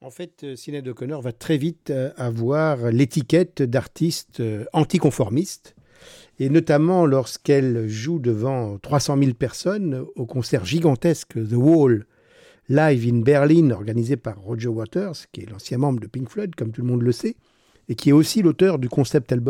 En fait, Sinéad O'Connor va très vite avoir l'étiquette d'artiste anticonformiste, et notamment lorsqu'elle joue devant 300 000 personnes au concert gigantesque The Wall Live in Berlin, organisé par Roger Waters, qui est l'ancien membre de Pink Floyd, comme tout le monde le sait, et qui est aussi l'auteur du concept album